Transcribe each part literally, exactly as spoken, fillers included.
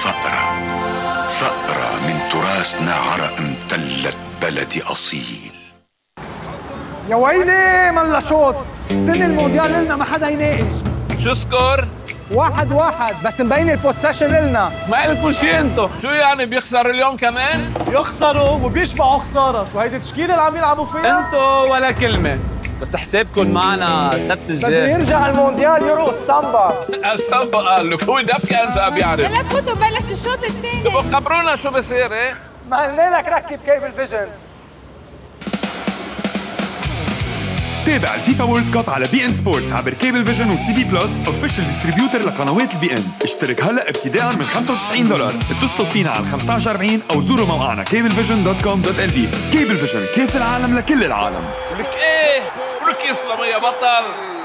فأرة فأرة من تراثنا عرق امتلت بلدي أصيل. يا ويلي ملا شوط، السنة المونديال لنا ما حدا يناقش. شو سكور؟ واحد واحد، بس مبين البوستيشن لنا. ما إلكم شي انتو. شو يعني بيخسر اليوم كمان؟ يخسروا وبيشبعوا خسارة. شو هيدي التشكيلة اللي عم يلعبوا فيها؟ انتو ولا كلمة، بس حسابكم معنا سبت الجاي. بده يرجع المونديال يرقص سامبا. السامبا قال لك هو دبكة انسى بيعرف. هلا فوتوا بلش الشوط الثاني. تبقوا خبرونا شو بصير. ايه ما قلنا لك ركب كيبل فيجن. تابع الفيفا وورلد كاب على بي ان سبورتس عبر كيبل فيجن وسي بي بلس اوفيشال ديستريبيوتر لقنوات البي ان. اشترك هلا ابتداء من خمسة وتسعين دولار. اتصلوا فينا على خمسة عشر أربعين او زوروا موقعنا كيبل فيجن دوت كوم دوت ال بي. كيبل فيجن، كاس العالم لكل العالم. ولك ايه ولك يسلم يا بطل.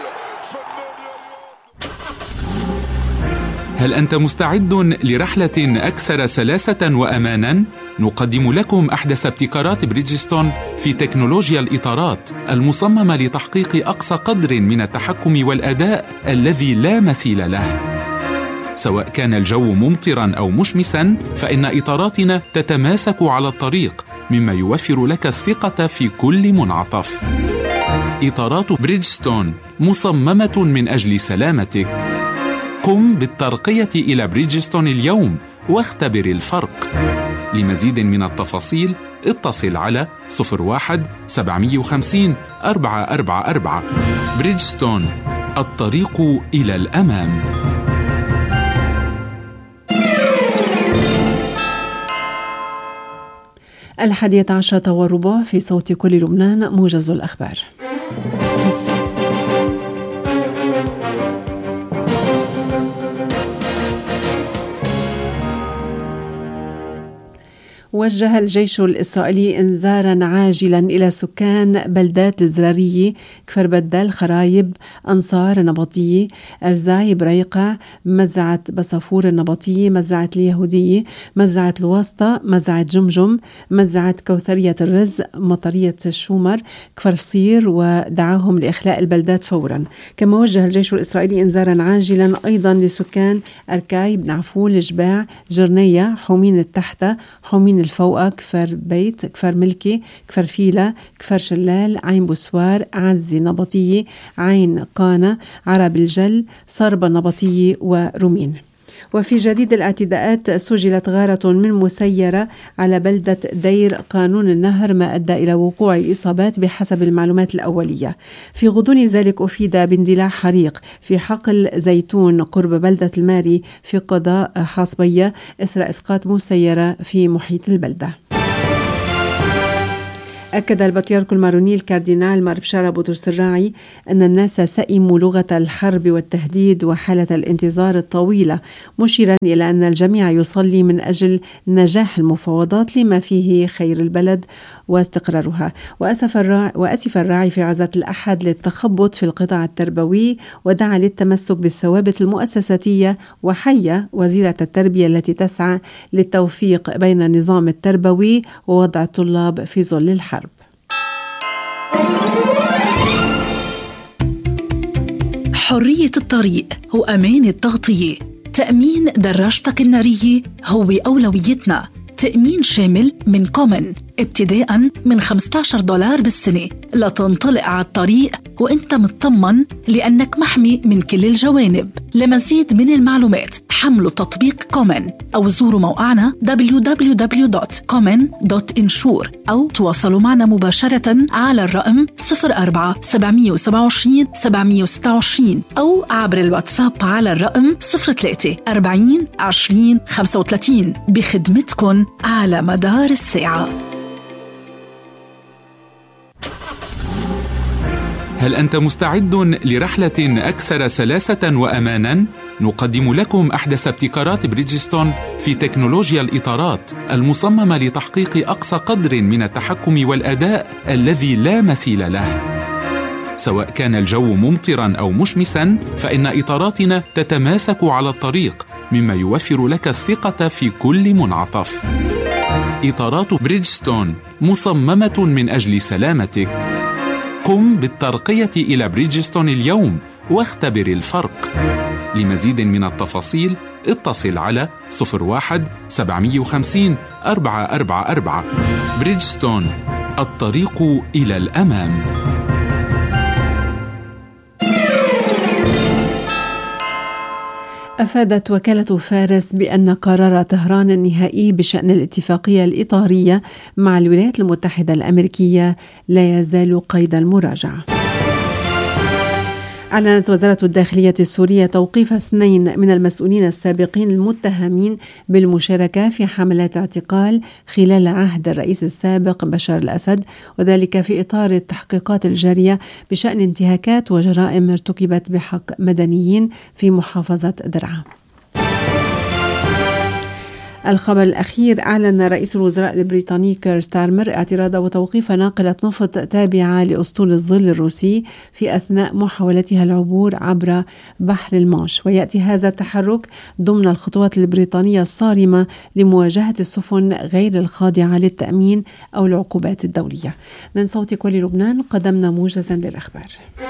هل أنت مستعد لرحلة أكثر سلاسة وأماناً؟ نقدم لكم أحدث ابتكارات بريدجستون في تكنولوجيا الإطارات المصممة لتحقيق أقصى قدر من التحكم والأداء الذي لا مثيل له. سواء كان الجو ممطراً أو مشمساً، فإن إطاراتنا تتماسك على الطريق، مما يوفر لك الثقة في كل منعطف. إطارات بريدجستون مصممة من أجل سلامتك. قم بالترقية إلى بريدجستون اليوم واختبر الفرق. لمزيد من التفاصيل اتصل على صفر واحد سبعمية وخمسين أربعة أربعة أربعة. بريدجستون، الطريق إلى الأمام. الحادية عشرة والربع في صوت كل لبنان، موجز الأخبار. وجه الجيش الإسرائيلي إنذاراً عاجلاً إلى سكان بلدات الزرارية، كفر بدل، خرايب، أنصار النبطية، أرزاي، بريقع، مزرعة بصفور النبطية، مزرعة اليهودية، مزرعة الواسطة، مزرعة جمجم، مزرعة كوثرية الرز، مطرية الشومر، كفر صير، ودعاهم لإخلاء البلدات فوراً. كما وجه الجيش الإسرائيلي إنذاراً عاجلاً أيضاً لسكان أركاي، بن عفول، جباع، جرنية، حومين التحتة، حومين الفوقة، كفر بيت، كفر ملكي، كفر فيلة، كفر شلال، عين بوسوار، عزي نبطية، عين قانة، عرب الجل، صربة نبطية، ورومين. وفي جديد الاعتداءات، سجلت غارة من مسيرة على بلدة دير قانون النهر، ما أدى إلى وقوع الإصابات بحسب المعلومات الأولية. في غضون ذلك أفيد باندلاع حريق في حقل زيتون قرب بلدة الماري في قضاء حاصبية إثر إسقاط مسيرة في محيط البلدة. أكد البطريرك الماروني الكاردينال مار بشارة بطرس الراعي أن الناس سئموا لغة الحرب والتهديد وحالة الانتظار الطويلة، مشيرا إلى أن الجميع يصلي من أجل نجاح المفاوضات لما فيه خير البلد واستقرارها. وأسف الراعي, وأسف الراعي في عزة الأحد للتخبط في القطاع التربوي، ودعا للتمسك بالثوابت المؤسساتية، وحيا وزيرة التربية التي تسعى للتوفيق بين النظام التربوي ووضع الطلاب في ظل الحرب. حرية الطريق هو أمان التغطية. تأمين دراجتك النارية هو أولويتنا. تأمين شامل من كومن ابتداءً من خمسة عشر دولار بالسنة لتنطلق على الطريق وانت مطمن لأنك محمي من كل الجوانب. لمزيد من المعلومات حملوا تطبيق كومن أو زوروا موقعنا دبليو دبليو دبليو دوت كومن دوت انشور أو تواصلوا معنا مباشرة على الرقم صفر أربعة سبعمية وسبعة وعشرين سبعمية وستة وعشرين أو عبر الواتساب على الرقم صفر ثلاثة أربعين عشرين خمسة وثلاثين بخدمتكم على مدار الساعة. هل أنت مستعد لرحلة أكثر سلاسة وأماناً؟ نقدم لكم أحدث ابتكارات بريدجستون في تكنولوجيا الإطارات المصممة لتحقيق أقصى قدر من التحكم والأداء الذي لا مثيل له. سواء كان الجو ممطراً أو مشمساً، فإن إطاراتنا تتماسك على الطريق، مما يوفر لك الثقة في كل منعطف. إطارات بريدجستون مصممة من أجل سلامتك. قم بالترقية إلى بريدجستون اليوم واختبر الفرق. لمزيد من التفاصيل اتصل على صفر واحد سبعمية وخمسين أربعة أربعة أربعة. بريدجستون، الطريق إلى الأمام. أفادت وكالة فارس بأن قرار طهران النهائي بشأن الاتفاقية الإطارية مع الولايات المتحدة الأمريكية لا يزال قيد المراجعة. أعلنت وزارة الداخلية السورية توقيف اثنين من المسؤولين السابقين المتهمين بالمشاركة في حملات اعتقال خلال عهد الرئيس السابق بشار الأسد، وذلك في إطار التحقيقات الجارية بشأن انتهاكات وجرائم ارتكبت بحق مدنيين في محافظة درعا. الخبر الأخير، أعلن رئيس الوزراء البريطاني كير ستارمر اعتراض وتوقيف ناقلة نفط تابعة لأسطول الظل الروسي في أثناء محاولتها العبور عبر بحر المانش، ويأتي هذا التحرك ضمن الخطوات البريطانية الصارمة لمواجهة السفن غير الخاضعة للتأمين أو العقوبات الدولية. من صوت كل لبنان قدمنا موجزا للأخبار.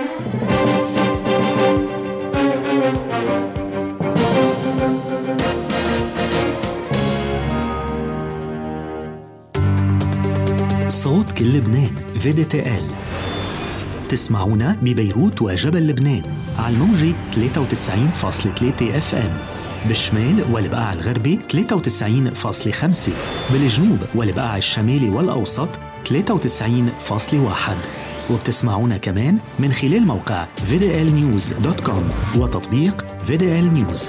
صوت كل لبنان في دي تي إل. تسمعونا ببيروت وجبل لبنان على الموجة ثلاثة وتسعين فاصلة ثلاثة اف ام، بالشمال والبقاع الغربي ثلاثة وتسعين فاصلة خمسة، بالجنوب والبقاع الشمالي والأوسط ثلاثة وتسعين فاصلة واحد، وبتسمعونا كمان من خلال موقع في دي إل نيوز دوت كوم وتطبيق في دي إل نيوز.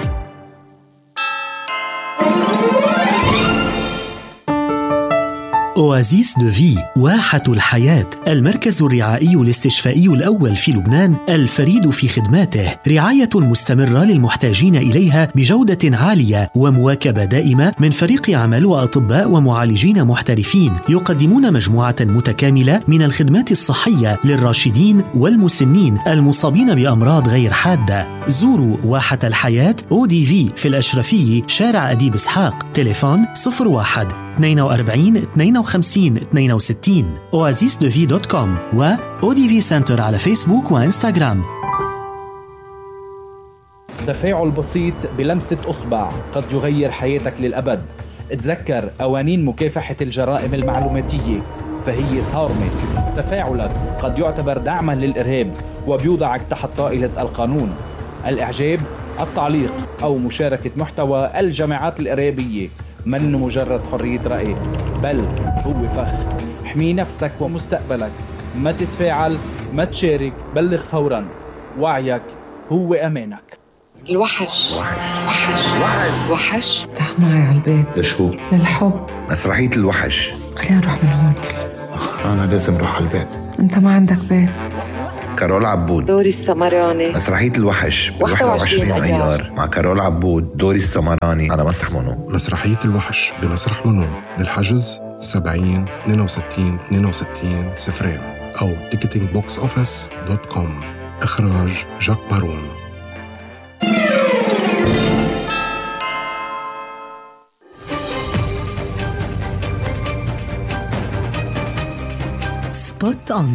أوازيس دو في، واحة الحياة، المركز الرعائي الاستشفائي الأول في لبنان الفريد في خدماته، رعاية مستمرة للمحتاجين إليها بجودة عالية ومواكبة دائمة من فريق عمل وأطباء ومعالجين محترفين يقدمون مجموعة متكاملة من الخدمات الصحية للراشدين والمسنين المصابين بأمراض غير حادة. زوروا واحة الحياة أو دي في في الأشرفية شارع أديب إسحاق، تليفون صفر واحد اثنين وأربعين اثنين وخمسين اثنين وستين، أوازيس دو في دوت كوم و أو دي في سنتر على فيسبوك وإنستغرام. تفاعل بسيط بلمسة أصبع قد يغير حياتك للأبد. تذكر قوانين مكافحة الجرائم المعلوماتية فهي صارمة. تفاعلك قد يعتبر دعما للإرهاب وبيوضعك تحت طائلة القانون. الإعجاب، التعليق أو مشاركة محتوى الجماعات الإرهابية منه مجرد حرية رأي، بل هو فخ. احمي نفسك ومستقبلك، ما تتفاعل، ما تشارك، بلغ فورا. وعيك هو أمانك. الوحش وحش وحش وحش وحش تعال معي على البيت. لشو؟ للحب. مسرحية الوحش. خلينا نروح من هون. أنا لازم روح على البيت. أنت ما عندك بيت. كارول عبود، دوري السمراني. مسرحية الوحش واحد وعشرين أيار مع كارول عبود، دوري السمراني على مسرح منو. مسرحية الوحش بمسرح منو، للحجز سبعين اثنين وستين اثنين وستين صفرين أو تيكتينج بوكس أوفيس دوت كوم. إخراج جاك مارون. سبوت أون.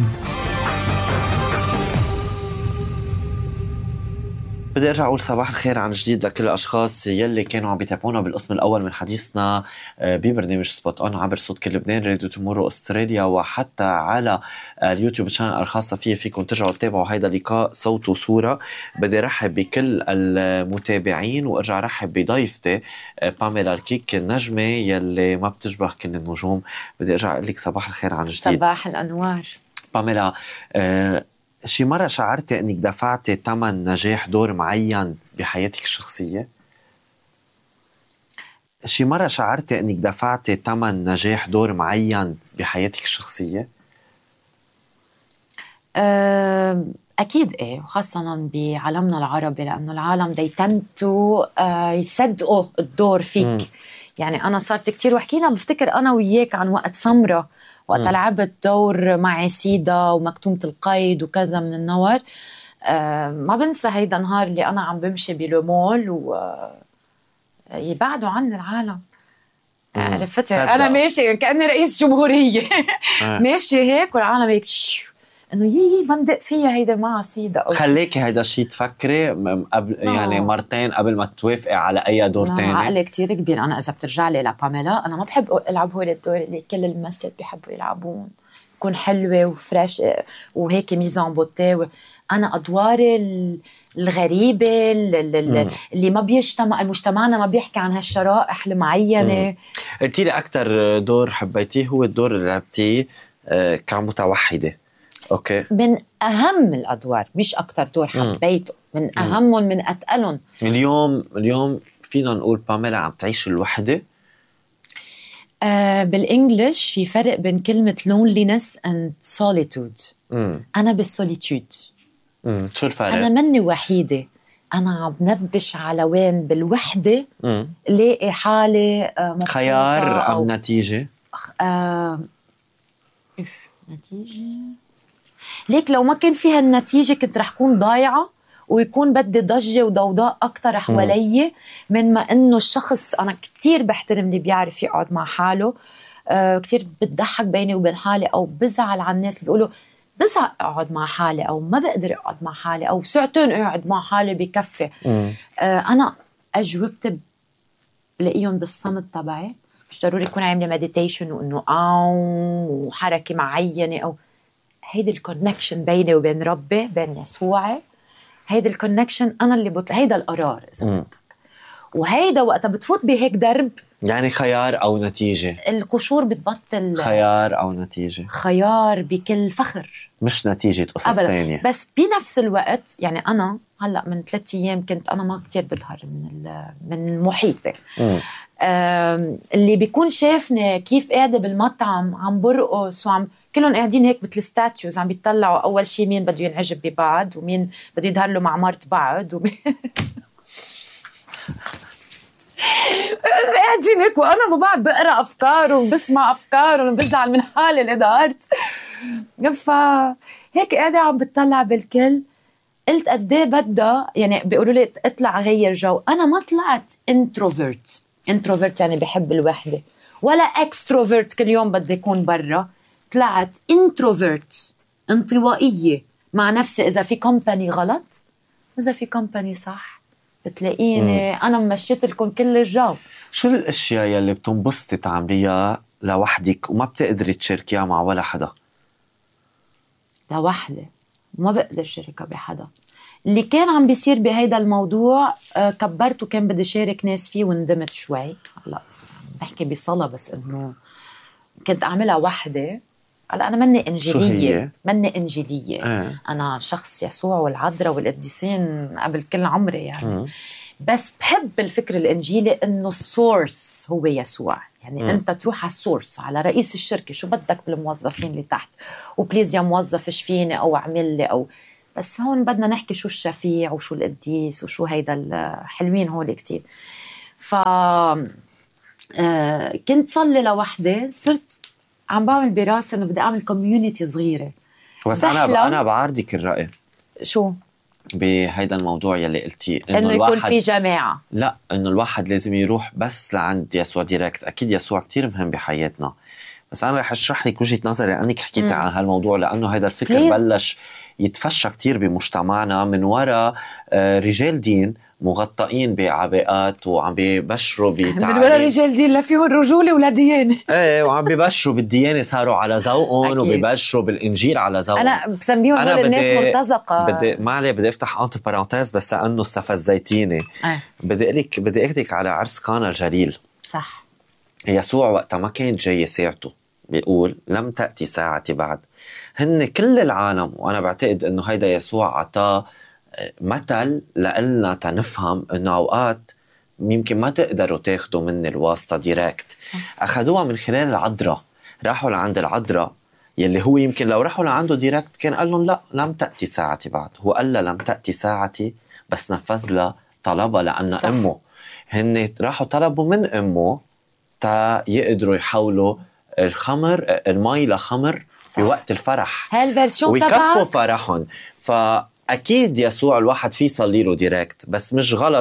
بدي ارجع اقول صباح الخير عن جديد لكل الاشخاص يلي كانوا عم بيتابعونا بالقسم الاول من حديثنا ببرنامج سبوت اون عبر صوت كل لبنان، راديو تمورو استراليا، وحتى على اليوتيوب شانل الخاصه فيه. فيكم ترجعوا تتابعوا هيدا اللقاء صوت وصوره. بدي ارحب بكل المتابعين وارجع ارحب بضيفتي باميلا الكيك، النجمه يلي ما بتشبه كل النجوم. بدي ارجع اقول لك صباح الخير عن جديد. صباح الانوار. باميلا، أه شي مرة شعرتي أنك دفعتي ثمن نجاح دور معين بحياتك الشخصية؟ شي مرة شعرتي أنك دفعتي ثمن نجاح دور معين بحياتك الشخصية؟ أكيد إيه، وخاصة بعالمنا العربي، لأنه العالم ديتنتوا يصدقوا الدور فيك. م. يعني أنا صارت كتير، وحكينا بفتكر أنا وياك عن وقت سمرة، وقت لعبت دور مع عسيدة ومكتومة القيد وكذا من النور. أه ما بنسى هيدا النهار اللي أنا عم بمشي بلومول ويبعدوا عن العالم. عرفت؟ أنا ماشي كأني رئيس جمهورية. ماشي هيك والعالم هيك انه يي بندق فيها هيدا ما عصيده. خليكي هيدا الشيء تفكري قبل يعني مرتين قبل ما توافقي على اي دور تاني. عقلي كتير كبير. انا اذا بترجع لي لباميلا انا ما بحب العب هول الدور اللي كل الممثلات بيحبوا يلعبون، تكون حلوه وفريش وهيك ميزان بوتي. انا ادواري الغريبه اللي, اللي ما بيجتمع مجتمعنا ما بيحكي عن هالشرائح المعينه. قلتي لي اكثر دور حبيتيه هو الدور اللي لعبتيه كمتوحده. اوكي. من اهم الادوار، مش اكثر دور حبيته، من اهمهم من اتقلهم. اليوم اليوم فينا نقول باميلا عم تعيش الوحده. آه بالانجلش في فرق بين كلمه loneliness and solitude. مم. انا بالسوليتود. امم شو الفرق؟ انا مني وحيده، انا عم بنبش على وين بالوحده لاقي حالي مبسوطه. خيار او نتيجه؟ آه نتيجه ليك لو ما كان فيها النتيجه كنت رح كون ضايعه ويكون بدي ضجه وضوضاء اكثر حوالي من ما انه الشخص. انا كتير بحترم اللي بيعرف يقعد مع حاله. آه كتير بتضحك بيني وبين حالي او بزعل على الناس اللي بيقولوا بزعل اقعد مع حالي او ما بقدر اقعد مع حالي او ساعتين اقعد مع حالي بكفي. آه انا اجوبتي بلاقيهم بالصمت تبعي. مش ضروري يكون عامله مديتيشن وانه او وحركه معينه او هيدي الكونكشن بيني وبين ربي بين يسوعي. هيدا الكونكشن انا اللي بطلع، هيدا القرار اذا بدك. وهيدا وقتها بتفوت بهيك درب يعني خيار او نتيجه. القشور بتبطل خيار او نتيجه. خيار بكل فخر مش نتيجه قصص ثانيه. بس بنفس الوقت يعني انا هلا من ثلاثة ايام كنت انا ما كتير بظهر من من محيطي. اللي بيكون شافني كيف قاعده بالمطعم عم برقص وعم كلهم قاعدين هيك مثل ستاتيوز عم بيطلعوا اول شيء مين بده ينعجب ببعض ومين بده يظهر له مع مرت بعض ومين قاعدين هيك وانا ما بعد بقرا افكار وبسمع افكار وبزعل من حالي اللي دارت. فهيك قاعده عم بتطلع بالكل. قلت قد ايه بدها يعني بيقولوا لي اطلع غير جو. انا ما طلعت انتروفيرت. انتروفيرت يعني بحب الوحده، ولا اكستروفيرت كل يوم بدي يكون برا. طلعت انتروفيرت انطوائيه مع نفسي. اذا في كومباني غلط اذا في كومباني صح بتلاقيني مم. انا مشيت لكم كل الجو. شو الاشياء يلي بتنبسطي تعمليها لوحدك وما بتقدري تشاركيها مع ولا حدا؟ لوحدي ما بقدر شاركها بحدا. اللي كان عم بيصير بهيدا الموضوع كبرت وكان بدي شارك ناس فيه وندمت شوي. هلا بحكي بصلاة بس انه كنت اعملها وحدي. هلا انا مني انجيليه مني انجيليه آه. انا شخص يسوع والعذراء والقديسين قبل كل عمري يعني م. بس بحب الفكر الانجيلي انه السورس هو يسوع. يعني م. انت تروح على السورس على رئيس الشركه شو بدك بالموظفين اللي تحت وبليز يا موظف اشفيني او اعمل لي او بس هون بدنا نحكي شو الشفيع وشو القديس وشو هيدا الحلوين هول كتير. ف آه كنت صلي لوحدي. صرت عم بعمل براسي انه بدي اعمل كوميونيتي صغيره. بس انا انا بعارضك الراي. شو بهيدا الموضوع يلي قلتيه انه, إنه يكون في جماعه؟ لا انه الواحد لازم يروح بس لعند يسوع ديريكت. اكيد يسوع كتير مهم بحياتنا بس انا رح اشرح لك وجهه نظري لانك حكيتي عن هالموضوع لانه هيدا الفكر ليز. بلش يتفشى كتير بمجتمعنا من وراء رجال دين مغطئين بعباءات وعم بيبشروا بتعليم من وراء رجال دين لا فيهم رجوله ولا ديانه. ايه وعم بيبشروا بالديانه صاروا على ذوقهم وبيبشروا بالانجيل على ذوقهم. انا بسميهم هول الناس مرتزقه. بدي ما عليه بدي افتح انت بارانتيز بس انه استفزيتيني. أه. بدي اقلك بدي اخذك على عرس قانا الجليل. صح. يسوع وقتها ما كانت جايه ساعته بيقول لم تأتي ساعتي بعد. هن كل العالم وأنا بعتقد أنه هيدا يسوع عطاه مثل لألنا تنفهم أنه أوقات يمكن ما تقدروا تاخدوا من الواسطة ديريكت. أخدوها من خلال العذراء. راحوا لعند العذراء يلي هو يمكن لو راحوا لعنده ديريكت كان قال لهم لا لم تأتي ساعتي بعد. هو قال لا لم تأتي ساعتي بس نفذ لها طلبها لأن صح. أمه. هن راحوا طلبوا من أمه تا يقدروا يحولوا الخمر المي لخمر في وقت الفرح هالفيرسيون تبعها ويكفوا فرحهم. فأكيد يسوع الواحد فيه يصلي له ديريكت بس مش غلط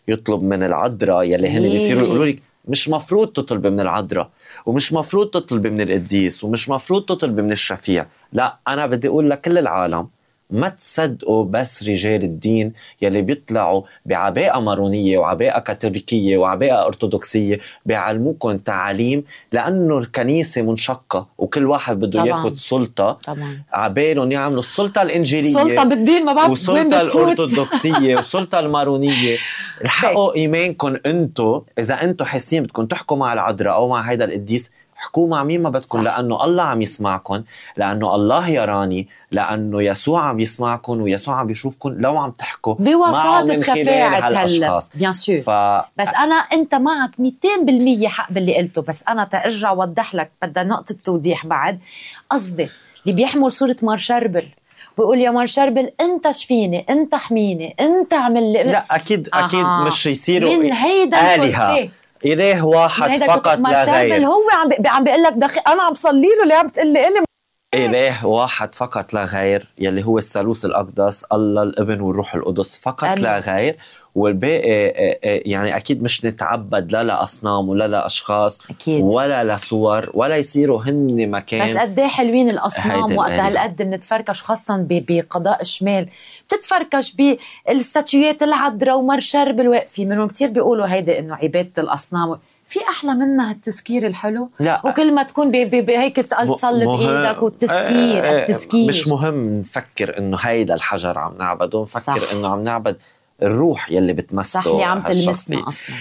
يطلب من العذراء يلي هن بيصيروا يقولوا لك مش مفروض تطلب من العذراء ومش مفروض تطلب من القديس ومش مفروض تطلب من الشفيع. لا، أنا بدي أقول لكل العالم ما تصدقوا بس رجال الدين يلي بيطلعوا بعباءة مارونية وعباءة كاثوليكية وعباءة أرثوذكسية بيعلموكم تعاليم، لأنه الكنيسة منشقة وكل واحد بده ياخد سلطة. طبعا عبالهم يعملوا السلطة الإنجيلية، سلطة بالدين ما بعرف والسلطة الأرثوذكسية والسلطة المارونية. الحقوا إيمانكم أنتو، إذا أنتو حاسين بدكم تحكوا مع العذراء أو مع هيدا القديس، حكوا مع مين ما بدكم، لأنه الله عم يسمعكم، لأنه الله يراني، لأنه يسوع عم يسمعكم ويسوع عم يشوفكم لو عم تحكوا بوساطة شفاعة هلا بيان سور. ف... بس أنا أنت معك مئتين بالمية حق باللي قلته، بس أنا تأرجع وضح لك بدها نقطة توضيح بعد. قصدي اللي بيحمل صورة مار شربل بيقول يا مار شربل أنت شفيني، أنت حميني، أنت عمل لي. لا أكيد أكيد آه. مش يصيروا من هيدا آلهة، إله واحد فقط لا غير. هو عم بي... عم بيقول لك دخل أنا عم صلي له اللي عم تقول لي إلي إله واحد فقط لا غير، يلي هو الثالوث الأقدس، الله الابن والروح القدس فقط أمين. لا غير. والباقي يعني أكيد مش نتعبد لا لأصنام ولا لأشخاص أكيد. ولا لصور ولا يصيروا هن مكان. بس قد ايه حلوين الأصنام وقت هالقد بنتفركش، خاصة بقضاء الشمال بتتفركش بالستاتويات العذراء ومار شربل واقفين منهم. كتير بيقولوا هيدا إنه عبادة الأصنام في أحلى منها التذكير الحلو. لا. وكل ما تكون بهيك تصلي بإيدك والتذكير اه التذكير مش مهم نفكر إنه هيدا الحجر عم نعبده، نفكر صح. إنه عم نعبد الروح يلي بتمسه صح، اللي عم تلمسنا أصلا.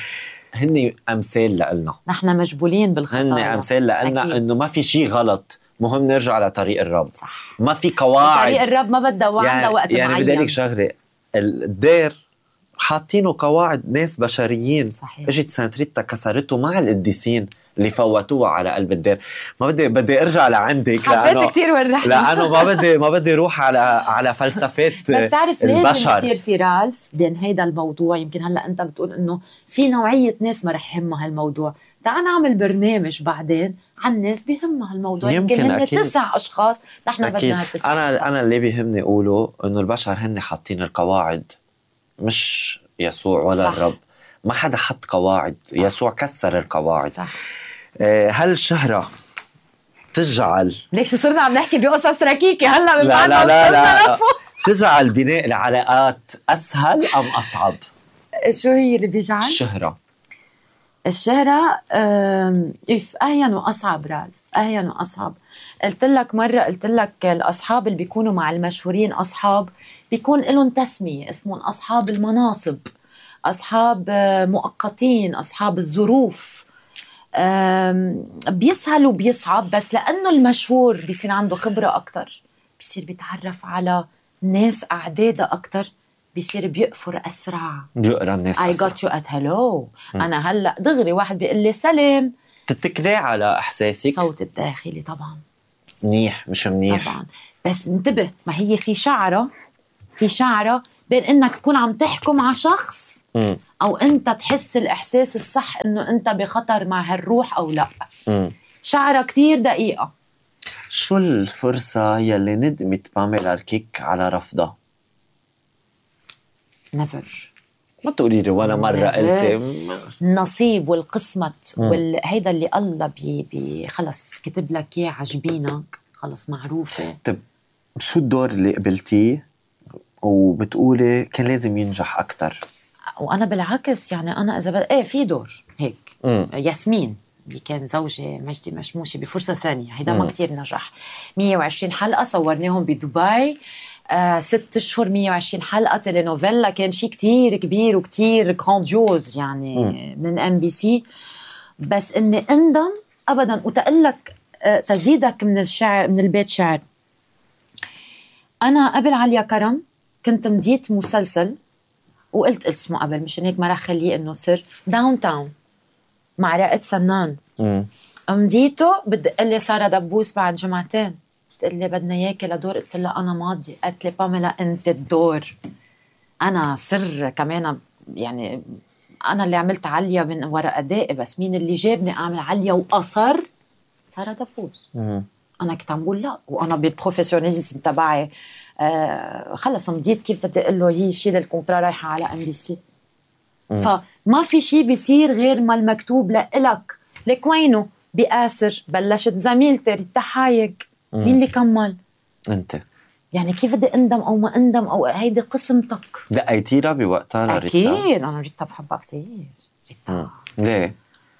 هن أمثال لنا، نحن مجبولين بالخطايا، هن أمثال لنا إنه ما في شيء غلط، مهم نرجع على طريق الرب. صح. ما في قواعد، طريق الرب ما بدها وعندها يعني وقت يعني معين. بدي لك شغلة، الدير حاطينه قواعد ناس بشريين. صحيح. اجت سانتريتا كسرته مع القديسين اللي فوتوها على قلب الدير. ما بدي بدي ارجع لعندك، حبيت كتير ورحت لانه ما بدي ما بدي اروح على على فلسفات بس تعرف لازم يصير في رالف بين هيدا الموضوع. يمكن هلا انت بتقول انه في نوعيه ناس ما رح يهمها هالموضوع، تعال نعمل برنامج بعدين عن ناس بيهمها هالموضوع. يمكن, يمكن هن تسع اشخاص، نحن بدنا هالتسع. انا أشخاص. انا اللي بيهمني اقوله انه البشر هن حاطين القواعد، مش يسوع ولا صح. الرب ما حدا حط قواعد، صح. يسوع كسر القواعد. صح. آه هل الشهرة تجعل ليش صرنا عم نحكي بقصص ركيكة هلا من بعد ما وصلنا لفو تجعل بناء العلاقات أسهل أم أصعب؟ شو هي اللي بيجعل؟ الشهرة. الشهرة إف أهين وأصعب رالف، أهين وأصعب. قلت لك مرة، قلت لك الأصحاب اللي بيكونوا مع المشهورين أصحاب بيكون لهم تسمية، اسمهم أصحاب المناصب، أصحاب مؤقتين، أصحاب الظروف. بيسهل وبيصعب، بس لأنه المشهور بيصير عنده خبرة أكتر، بيصير بيتعرف على ناس أعدادة أكتر، بيصير بيقفر أسرع، بيقرأ الناس I got you at hello. أنا هلأ دغري واحد بيقول لي سلام، تتكلي على إحساسك، صوت الداخلي طبعا منيح مش منيح طبعا. بس انتبه، ما هي في شعرة في شعرة بين انك تكون عم تحكم على شخص م. او انت تحس الاحساس الصح انه انت بخطر مع هالروح او لا. م. شعرة كتير دقيقة. شو الفرصة يلي ندمت باميلا كيك على رفضها؟ نفر. ما تقولي لي ولا مرة قلت النصيب والقسمت والهيدا اللي الله بي, بي خلص كتب لك اياه عجبينك، خلص معروفة. طب شو الدور اللي قبلتيه وبتقولي كان لازم ينجح أكتر؟ وأنا بالعكس يعني أنا إذا بد... إيه في دور هيك. مم. ياسمين اللي كان زوجة مجدي مشموشي بفرصة ثانية، هيدا ما كتير نجح. مية وعشرين حلقة صورناهم بدبي، آه ست اشهر مية وعشرين حلقة تيلينوفيلا، كان شيء كتير كبير وكتير غرانديوز يعني مم. من ام بي سي. بس اني اندم ابدا. وتقلك آه تزيدك من الشعر، من البيت شعر، انا قبل عليا كرم كنت مديت مسلسل وقلت اسمه قبل مشان هيك ما رح خليه انه سر، داون تاون مع رائد سنان. مم. مديته بدي لي سارة دبوس بعد جمعتين، قلت لي بدنا اياكي لدور، قلت لها انا ماضي، قالت لي باميلا انت الدور. انا سر كمان يعني انا اللي عملت عليا من وراء ادائي، بس مين اللي جابني اعمل عليا واصر؟ سارة دبوس. مم. انا كنت عم بقول لا، وانا بالبروفيسيوناليزم تبعي آه خلص مديت كيف بدي اقول له هي شيل الكونترا رايحه على ام بي سي. فما في شيء بيصير غير ما المكتوب لإلك. لك وينه بآسر بلشت زميلتي ريتا حايق، مين اللي كمل؟ انت. يعني كيف بدي اندم او ما اندم او هيدي قسمتك. دقيتي لها بوقتها لريتا؟ اكيد انا ريتا بحبها كثير. ريتا ليه؟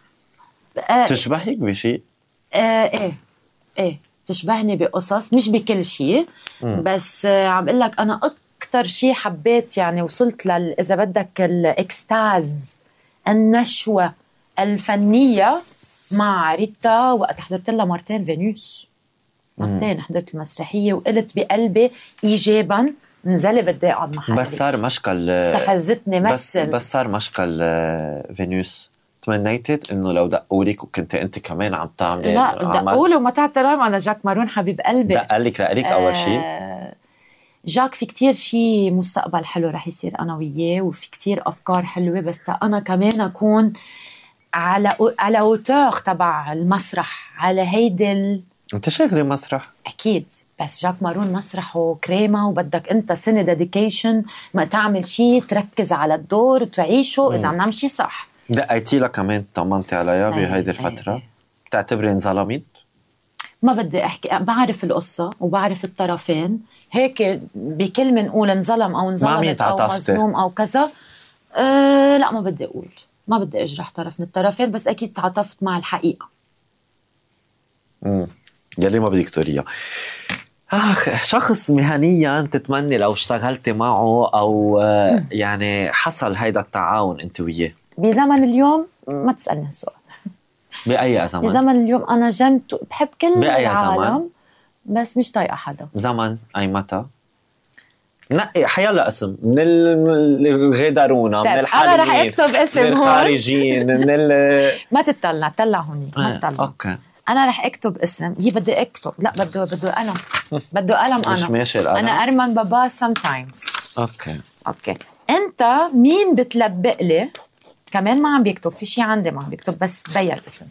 آه تشبهك بشيء؟ آه ايه ايه تشبهني بقصص، مش بكل شيء، بس آه عم بقول لك انا اكثر شيء حبيت، يعني وصلت لل اذا بدك الاكستاز، النشوه الفنيه مع ريتا وقت حضرت لها مرتين فينوس. مرتين حضرت المسرحيه وقلت بقلبي ايجابا نزلي بدي اقعد مع حالي. بس صار مشكل، استفزتني مثل بس بس صار مشكل فينوس. تمنيتت انه لو دقوا لك وكنت انت كمان عم تعملي؟ لا دقوا له وما تعترم. انا جاك مارون حبيب قلبي دق لك رأيك اول شيء. آه جاك في كتير شيء مستقبل حلو رح يصير انا وياه، وفي كتير افكار حلوه، بس انا كمان اكون على على اوتور تبع المسرح، على هيدي ال... انت شغلي مسرح اكيد، بس جاك مارون مسرحه كريمه، وبدك انت سنه ديديكيشن ما تعمل شيء، تركز على الدور وتعيشه. اذا عم نعمل شيء صح. دقيتي لها كمان، طمنتي عليها بهيدي الفتره؟ بتعتبري انظلمت؟ ما بدي احكي، بعرف القصه وبعرف الطرفين، هيك بكلمه نقول انظلم او انظلمت او مظلوم او كذا. أه لا ما بدي اقول، ما بدي اجرح طرف من الطرفين، بس اكيد تعاطفت مع الحقيقه. امم يلي ما بدك تقوليها. اخ شخص مهنيا تتمني لو اشتغلتي معه او يعني حصل هيدا التعاون انت وياه بزمن اليوم؟ ما تسالني هالسؤال. باي زمن؟ بزمن اليوم انا جنت بحب كل بأي العالم زمن؟ بس مش طايقه حدا. زمن اي متى؟ نقي حيلا اسم من الغيدرونه، من الحاليين، انا رح اكتب اسم هون، من الخارجين، من ال ما تطلع طلع هونيك، ما تطلع. اوكي انا رح اكتب اسم. هي بدي اكتب، لا بده بده قلم، بده قلم. انا مش ماشي القلم. انا ارمن بابا sometimes. اوكي اوكي انت مين بتلبق لي؟ كمان ما عم بيكتب، في شيء عندي ما عم بيكتب بس بيا الاسم.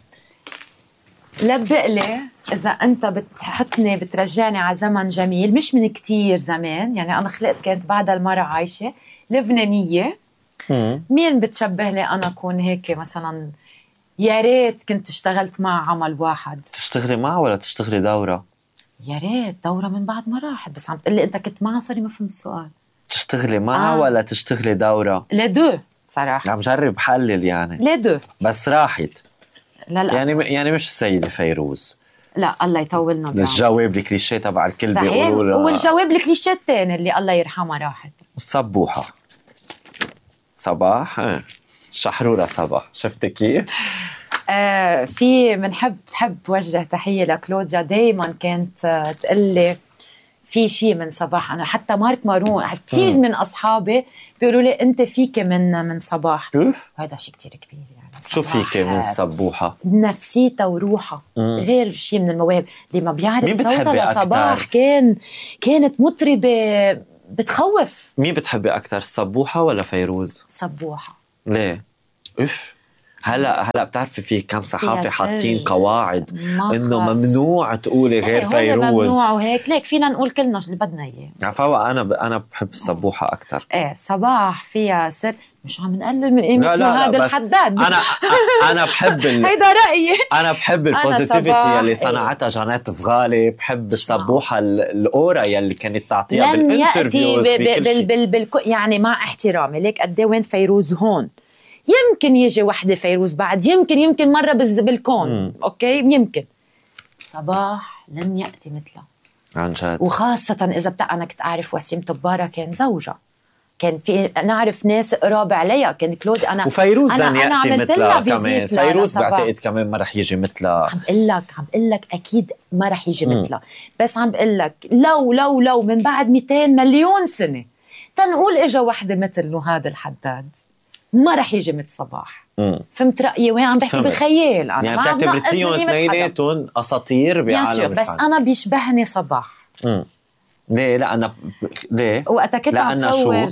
لبق لي اذا انت بتحطني بترجعني على زمن جميل، مش من كتير زمان، يعني انا خلقت كانت بعدها المرة عايشة لبنانية. مين بتشبه لي انا اكون هيك مثلا؟ يا ريت كنت اشتغلت مع عمل واحد. تشتغلي معه ولا تشتغلي دورة؟ يا ريت دورة من بعد ما راحت، بس عم تقلي انت كنت معها. سوري ما فهمت السؤال. تشتغلي معه آه. ولا تشتغلي دورة؟ لي دو بصراحة. عم جرب حلل يعني. لي دو بس راحت. لا لا يعني يعني مش السيدة فيروز. لا الله يطولنا بعمر. الجواب الكليشيه تبع الكل بيقولوا له. والجواب الكليشيه الثاني اللي الله يرحمها راحت. الصبوحة. صباح اه. شحرورة صباح. شفتي كيف؟ آه في منحب بحب وجه تحية لكلوديا، دايما كانت آه تقلي في شيء من صباح. أنا حتى مارك مارون كتير من أصحابي بيقولوا لي أنت فيك من من صباح. هذا شيء كتير كبير يعني. شو فيك من الصبوحة؟ نفسيتها وروحها غير شيء من المواهب. اللي ما بيعرف صوتها لصباح كان كانت مطربة بتخوف. مين بتحبي أكتر الصبوحة ولا فيروز؟ صبوحة. ليه؟ اف هلا هلا بتعرفي في كم صحافي حاطين قواعد انه ممنوع تقولي غير فيروز. ممنوع وهيك ليك فينا نقول كلنا اللي بدنا اياه. عفوا انا ب... انا بحب الصبوحه اكثر. ايه صباح فيها سر، مش عم نقلل من قيمته هذا الحداد. انا انا بحب ال... هيدا رايي. انا بحب البوزيتيفيتي اللي صنعتها ايه. جانيت فغالي. بحب الصبوحه الاورا يلي كانت تعطيها بالانترفيوز بال... بال... بال... بال... يعني مع احترامي ليك قد ايه وين فيروز هون. يمكن يجي وحده فيروز بعد، يمكن يمكن مره بالكون مم. اوكي يمكن. صباح لن ياتي مثلها عن جد، وخاصه اذا بتاع. انا كنت اعرف وسيم طباره كان زوجها، كان في نعرف ناس قراب عليها، كان كلود. انا وفيروز انا لن انا عملت لها كمان. فيروز بعتقد كمان ما رح يجي مثلها. عم بقول لك عم بقول لك اكيد ما رح يجي مثلها، بس عم بقول لك لو لو لو من بعد مئتين مليون سنه تنقول اجى وحده مثل هذا الحداد ما رح يجي مثل صباح. مم. فهمت رأيي وين عم بحكي؟ بخيال انا يعني بتعتبرتيهم اثنيناتهم اساطير بعالم بس انا بيشبهني صباح. مم. ليه؟ لا انا ليه؟ وقتها كنت عم صور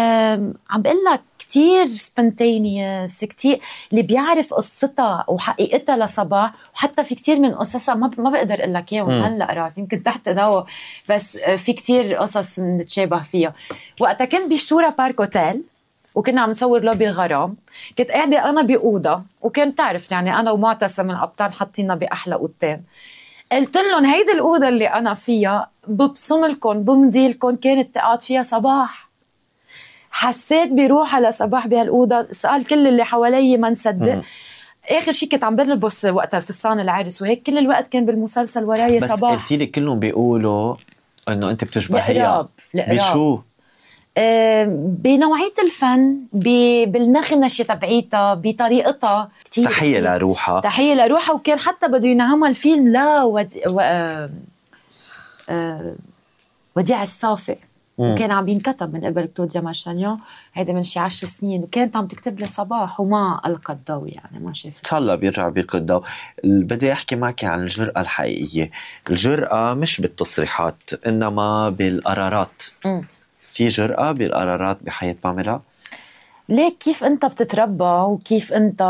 عم بقول لك كتير سبنتينيوس، كتير اللي بيعرف قصتها وحقيقتها لصباح، وحتى في كتير من قصصها ما ما بقدر اقول لك اياهم هلا راح يمكن تحت الهوا، بس في كتير قصص نتشابه فيها. وقتها كنت بشتورة بارك اوتيل وكنا عم نصور لوبي الغرام. كنت قاعدة أنا بأوضة، وكان تعرف يعني أنا ومعتصم القبطان حاطيننا بأحلى أوضتين. قلت لهم هيدي الأوضة اللي أنا فيها ببصم لكم بمديلكم كانت تقعد فيها صباح. حسيت بروحها لصباح بهالأوضة. سأل كل اللي حوالي ما نصدق. آخر شيء كنت عم بلبس وقتها الفستان العرس وهيك كل الوقت كان بالمسلسل وراي صباح. بس قلتي لي كلهم بيقولوا إنه أنت بتشبهيها. بشو؟ آه بنوعية الفن، بالنخنشة تبعيتها، بطريقتها. كتير تحية كتير. لروحها. تحية لروحها. وكان حتى بده ينعمل فيلم لا ود... و... آه... آه... وديع الصافي، وكان عم ينكتب من قبل كلوديا مارشانيون، هيدا من شي عشر سنين، وكانت عم تكتب لي صباح وما ألقى الضوء، يعني ما شفت. إن شاء الله بيرجع بيلقى الضوء. بدي أحكي معك عن الجرأة الحقيقية. الجرأة مش بالتصريحات إنما بالقرارات. م. في جرأة بالقرارات بحياة باميلا؟ ليك كيف أنت بتتربى وكيف أنت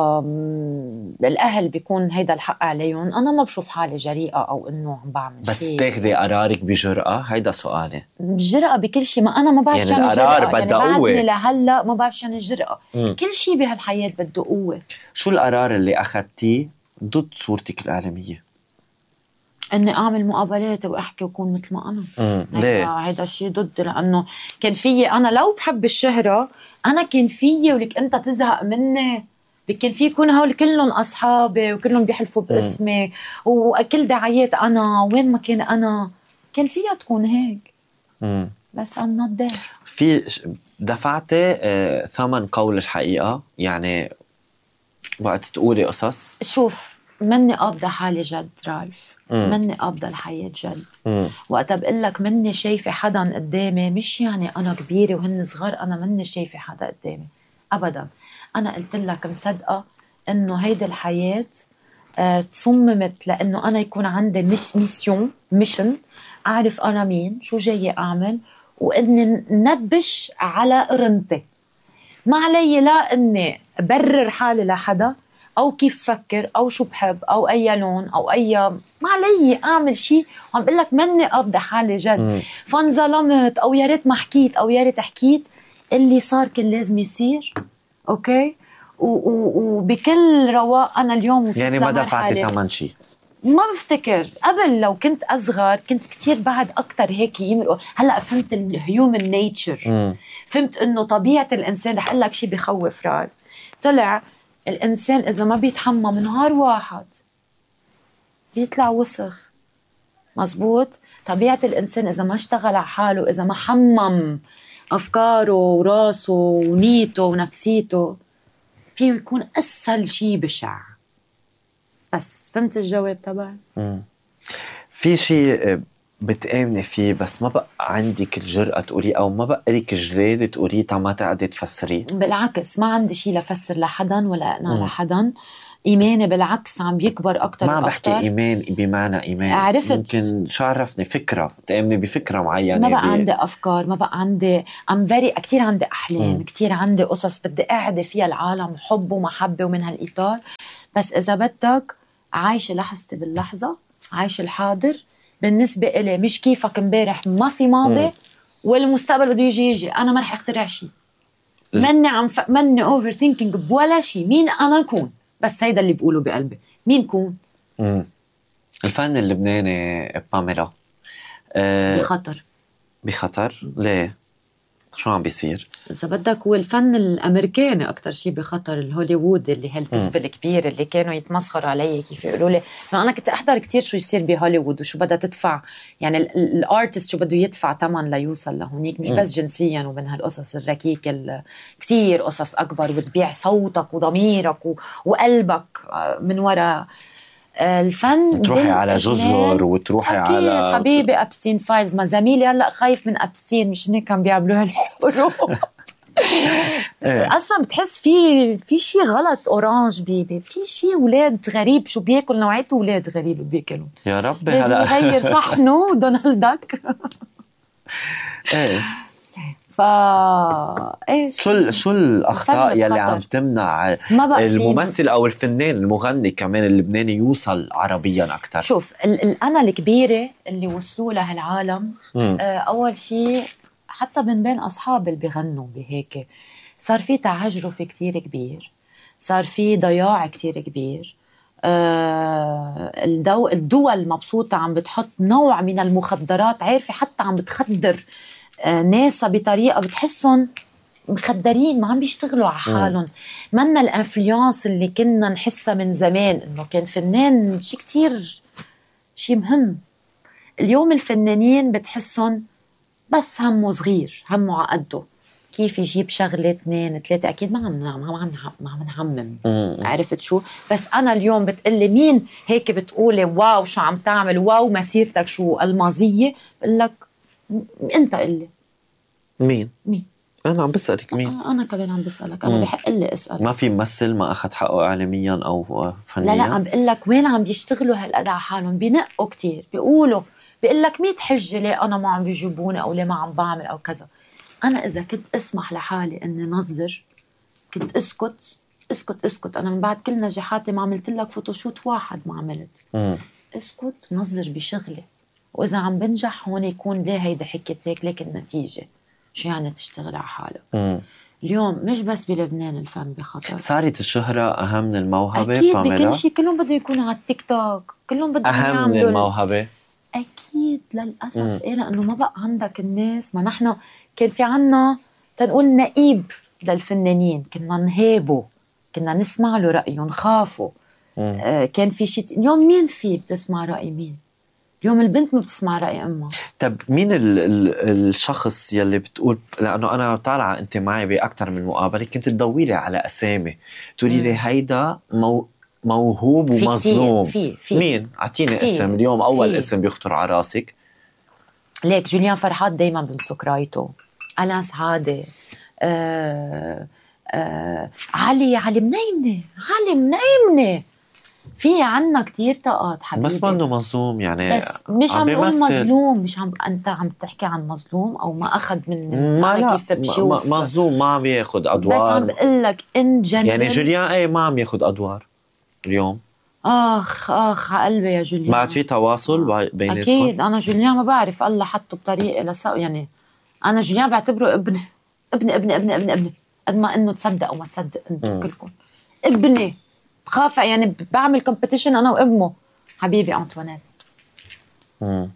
الأهل بيكون هيدا الحق عليهم. أنا ما بشوف حالي جريئة أو إنه عم بعمل بس شيء. بس تاخدي قرارك بجرأة؟ هيدا سؤالي. جرأة بكل شيء. ما أنا ما بعرف يعني القرار جرأة. بدها يعني قوة. بعدني لهلا ما بعرف شان الجرأة. مم. كل شيء بهالحياة بده قوة. شو القرار اللي أخذتيه ضد صورتك الإعلامية؟ اني اعمل مقابلات واحكي وكون مثل ما انا. ليه؟ هيدا الشيء ضد، لانه كان فيي انا لو بحب الشهره انا كان فيي ولك انت تزهق مني. كان في يكون هول كلهم اصحابي وكلهم بيحلفوا باسمي وكل دعايات انا وين ما كان انا كان فيها تكون هيك. مم. بس I'm not there. في دفعتي آه ثمن قول الحقيقة، يعني وقت تقولي قصص. شوف مني قابضة حالي جد رايف، مني قابضة الحياة جد. مم. وقتها بقول لك مني شايفة حدا قدامي، مش يعني أنا كبيرة وهن صغار أنا مني شايفة حدا قدامي أبدا. أنا قلت لك مصدقة إنه هيدي الحياة آه تصممت لأنه أنا يكون عندي مش ميسيون ميشن، أعرف أنا مين شو جاية أعمل وإني نبش على قرنتي. ما علي لا إني برر حالي لحدا أو كيف فكر أو شو بحب أو أي لون أو أي، ما علي أعمل شيء وعم بقول لك مني قابضة حالي جد. فانظلمت أو يا ريت ما حكيت أو يا ريت حكيت، اللي صار كان لازم يصير. أوكي، وبكل رواق أنا اليوم وصلت يعني ما دفعتي ثمن شيء. ما بفتكر قبل لو كنت أصغر كنت كتير بعد أكتر هيك يمرقوا. هلأ فهمت الهيومن نيتشر، فهمت إنه طبيعة الإنسان. رح أقول لك شيء بخوف رايف، طلع الإنسان إذا ما بيتحمم نهار واحد بيطلع وسخ. مزبوط. طبيعة الإنسان إذا ما اشتغل على حاله، إذا ما حمم أفكاره وراسه ونيته ونفسيته، فيه يكون أسهل شيء بشع. بس فهمت الجواب تبعي؟ في شيء بتآمني فيه بس ما بقى عندك الجرأة تقوليه أو ما بقى لك جرادة تقوليه تا ما تقعدي تفسريه؟ بالعكس ما عندي شيء لفسر لحدا ولا أقنع لحدا. إيماني بالعكس عم بيكبر أكتر وأكتر. ما بحكي إيمان بمعنى إيمان. عرفت. ممكن شو عرفني فكرة تأمني بفكرة معينة. ما بقى بي... عندي أفكار، ما بقى عندي أم فيري كتير عندي أحلام. مم. كتير عندي قصص بدي قاعدة فيها العالم حب ومحبة ومن هالإطار. بس إذا بدك عايشة لحظتي باللحظة، عايشة الحاضر. بالنسبة إلي مش كيفك امبارح ما في ماضي. مم. والمستقبل بده يجي يجي. أنا ما رح اخترع شيء. مني عم ف... مني اوفر ثينكينج بولا شيء. مين أنا أكون؟ بس هيدا اللي بقوله بقلبي. مين كون؟ مم. الفن اللبناني باميلا أه بخطر. بخطر ليه؟ شو عم بيصير؟ إذا بدك هو الفن الأمريكاني أكتر شيء بخطر، الهوليوود اللي هالكذبة الكبيرة اللي كانوا يتمسخروا علي كيف يقولوا لي. أنا كنت أحضر كتير شو يصير بهوليوود وشو بدها تدفع، يعني الارتست شو بده يدفع ثمن ليوصل لهونيك، مش بس جنسيا ومن هالقصص الركيكة، كتير قصص أكبر وبتبيع صوتك وضميرك وقلبك من وراء الفن. تروحي على جزر وتروحي على حبيبي أبستين فايلز. ما زميلي هلأ خايف من أبستين، مش هيك كان بيعملوها الحروب. اصلا بتحس في في شيء غلط. اورانج بيبي في شيء اولاد غريب شو بياكل، نوعيه اولاد غريبه بياكلون. يا ربي لازم يغير صحنه دونالدك. ايه فا ايش شو شو الاخطاء يلي عم تمنع الممثل او الفنان المغني كمان اللبناني يوصل عربيا اكثر؟ شوف الانا الكبيره اللي وصلوا لها العالم، آه اول شيء حتى من بين اصحاب اللي بيغنوا بهيك صار في تعجرف كتير كبير، صار في ضياع كتير كبير. آه الدو الدول مبسوطة عم بتحط نوع من المخدرات، عارفة حتى عم بتخدر آه ناسا بطريقة بتحسهم مخدرين، ما عم بيشتغلوا على حالهم. منا الانفلونس اللي كنا نحسها من زمان انه كان فنان شيء كتير شيء مهم. اليوم الفنانين بتحسهم بس همه صغير، همه عقده كيف يجيب شغلة اثنين ثلاثة. أكيد ما عم ما عم ما عم نعمم، عرفت شو؟ بس أنا اليوم بتقلي مين هيك بتقولي واو شو عم تعمل، واو مسيرتك شو الماضية، بقول لك أنت قلي مين؟ مين؟ أنا عم بسألك مين؟ أنا, أنا كمان عم بسألك، أنا بحق لي أسأل. ما في ممثل ما أخذ حقه إعلاميا أو فنيا؟ لا لا عم بقول لك وين عم بيشتغلوا هالقد على حالهم، بينقوا كتير، بيقولوا بيقول لك مية حجة ليه أنا ما عم بيجيبوني أو ليه ما عم بعمل أو كذا. أنا إذا كنت أسمح لحالي إني نظر كنت أسكت اسكت اسكت. أنا من بعد كل نجاحاتي ما عملت لك فوتوشوت واحد ما عملت. مم. اسكت نظر بشغلي، وإذا عم بنجح هون يكون ليه هيدا حكيت هيك، ليك النتيجة شو يعني تشتغل على حالك. مم. اليوم مش بس بلبنان الفن بخطر، صارت الشهرة أهم من الموهبة. أكيد بكل شيء، كلهم بدهم يكونوا على التيك توك، كلهم بدهم يعملوا أهم من الموهبة. أكيد للأسف. إيه لأنه ما بقى عندك الناس. ما نحن كان في عنا تنقول نقيب للفنانين، كنا نهابه، كنا نسمع له رأيه، نخافه. آه كان في شيء. اليوم مين في بتسمع رأي مين؟ اليوم البنت ما بتسمع رأي أمها. طب مين ال ال الشخص يلي بتقول، لأنه أنا طالعة أنت معي بأكتر من مقابلة كنت تدوري على أسامي تقولي لي هيدا مو موهوب ومظلوم، في في مين؟ أعطيني اسم اليوم، أول في. اسم بيخطر على راسك. ليك جوليان فرحات دايما بمسك رايته، أنا سعادة، آه آه علي علي منيمنة علي منيمنة في عنا كتير طاقات حبيبي. بس ما انه مظلوم يعني، بس مش عم نقول مظلوم، مش عم انت عم تحكي عن مظلوم او ما اخذ من من ما لا كيف بشوف مظلوم، ما عم ياخذ ادوار. بس عم بقول لك ان جنرال يعني جوليان اي ما عم ياخذ ادوار اليوم. اخ اخ على قلبي يا جوليان. ما في تواصل بيناتكم؟ اكيد انا جوليان ما بعرف الله حطه بطريقه لسا، يعني انا جوليان بعتبره ابني ابني ابني ابني ابني ابني قد ما انه تصدق او ما تصدق انتم كلكم ابني. بخاف يعني بعمل كومبيتيشن انا وابنه حبيبي أنطوانيت. امم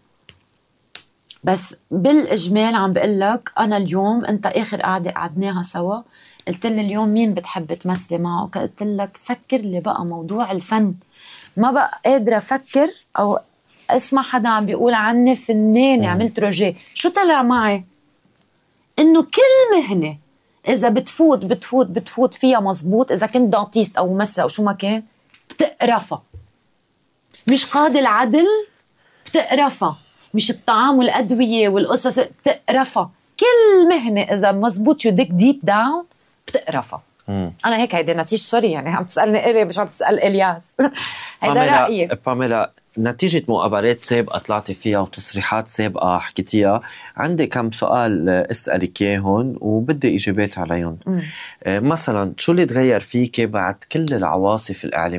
بس بالاجمال عم بقول لك انا اليوم انت اخر قعده قعدناها سوا قلت لي اليوم مين بتحب تمثلي معه، قلت لك سكر لي بقى موضوع الفن. ما بقى قادره افكر او اسمع حدا عم بيقول عني فنان عملت روجيه. شو طلع معي؟ انه كل مهنه إذا بتفوت بتفوت بتفوت فيها مزبوط، إذا كنت دانتيست أو ممثل أو شو ما كان بتقرفها. مش قاضي العدل بتقرفها، مش الطعام والأدوية والقصص بتقرفها. كل مهنة إذا مزبوط يو ديك ديب داون بتقرفها. أنا هيك هيدي نتيجة سوري يعني عم تسألني قري مش عم تسأل إلياس. هيدا رأيي. باميلا نتيجة مقابلات سابقة طلعتي فيها وتصريحات سابقة حكيتيها، عندي كم سؤال أسألك إياهم وبدي إجابات عليهم. مثلا شو اللي تغير فيك بعد كل العواصف الإعلامية